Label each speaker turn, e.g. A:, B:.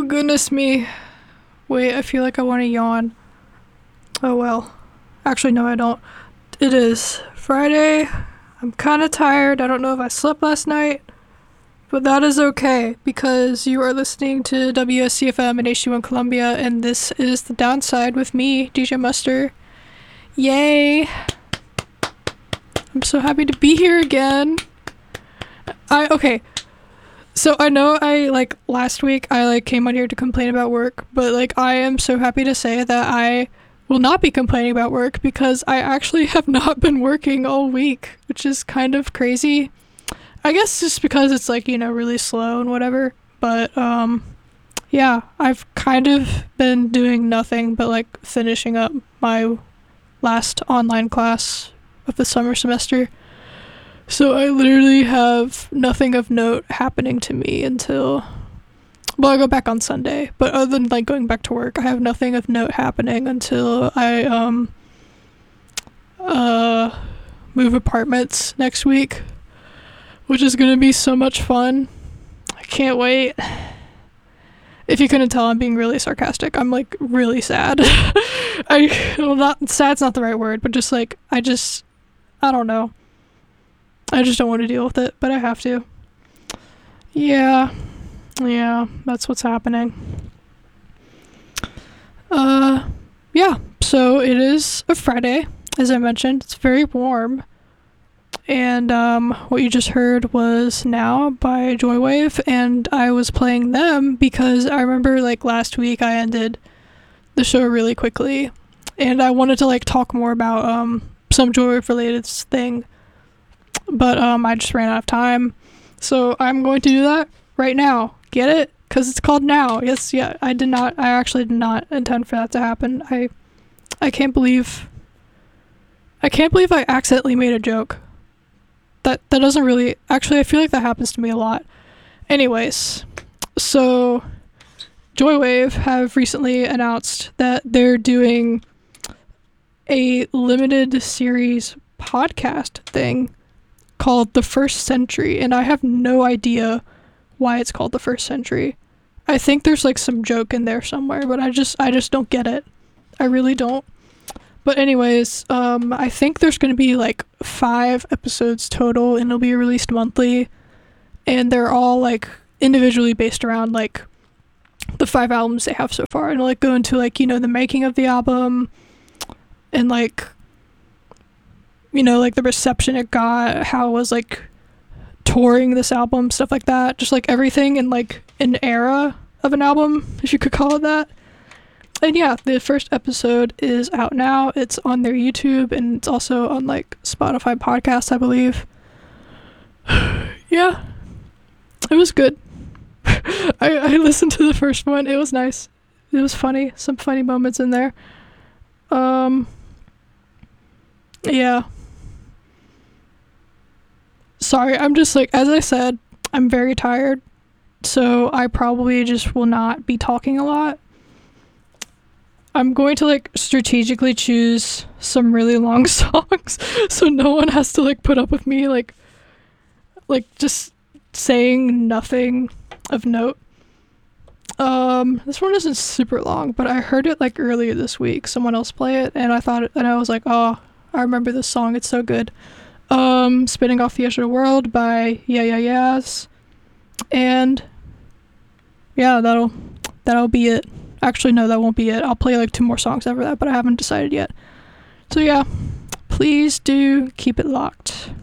A: Oh, goodness me. Wait, I feel like I want to yawn. Oh, well. Actually, no, I don't. It is Friday. I'm kind of tired. I don't know if I slept last night. But that is okay, because you are listening to WSCFM in H1 Columbia, and this is The Downside with me, DJ Muster. Yay! I'm so happy to be here again. Okay. So I know last week I came on here to complain about work, but I am so happy to say that I will not be complaining about work because I actually have not been working all week, which is kind of crazy. I guess just because it's really slow and whatever, but yeah, I've kind of been doing nothing but finishing up my last online class of the summer semester. So I literally have nothing of note happening to me until, well, I go back on Sunday, but other than going back to work, I have nothing of note happening until I move apartments next week, which is gonna be so much fun. I can't wait. If you couldn't tell, I'm being really sarcastic. I'm really sad. Not sad's not the right word, but just I don't know. I just don't want to deal with it, but I have to. Yeah, that's what's happening. Yeah, so it is a Friday, as I mentioned. It's very warm. And what you just heard was Now by Joywave, and I was playing them because I remember last week I ended the show really quickly, and I wanted to talk more about some Joywave related thing, but I just ran out of time, so I'm going to do that right now. Get it? Because it's called Now. Yes, yeah, I actually did not intend for that to happen. I can't believe I accidentally made a joke. That doesn't really, actually, I feel like that happens to me a lot. Anyways, so Joywave have recently announced that they're doing a limited series podcast thing called The First Century, and I have no idea why it's called The First Century. I think there's some joke in there somewhere, but I just don't get it. I really don't. But anyways, I think there's going to be 5 episodes total, and it'll be released monthly, and they're all individually based around the 5 albums they have so far, and it'll go into the making of the album, and the reception it got, how it was touring this album, stuff like that, just everything in an era of an album, if you could call it that. And yeah, the first episode is out now. It's on their YouTube, and it's also on Spotify podcasts, I believe. Yeah, it was good. I listened to the first one. It was nice. It was funny. Some funny moments in there. Yeah. Sorry, I'm just as I said, I'm very tired, so I probably just will not be talking a lot. I'm going to strategically choose some really long songs so no one has to put up with me just saying nothing of note. This one isn't super long, but I heard it earlier this week, someone else play it, and I was oh, I remember this song, it's so good. Spinning Off the Edge of the World by Yeah Yeah Yeahs, and yeah, that'll be it. Actually, no, that won't be it. I'll play 2 more songs after that, but I haven't decided yet. So yeah, please do keep it locked.